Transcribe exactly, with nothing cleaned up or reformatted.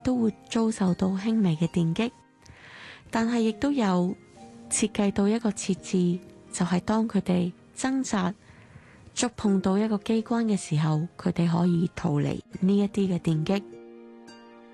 都會遭受到輕微嘅電擊，但係亦都有設計到一個設置，就係當佢哋掙扎觸碰到一個機關嘅時候，佢哋可以逃離呢一啲嘅電擊。